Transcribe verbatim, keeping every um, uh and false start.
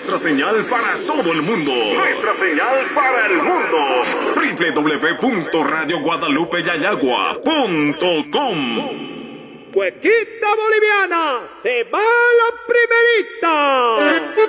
Nuestra señal para todo el mundo. Nuestra señal para el mundo. doble u doble u doble u punto radio guadalupe yayagua punto com. Cuequita boliviana, se va la primerita.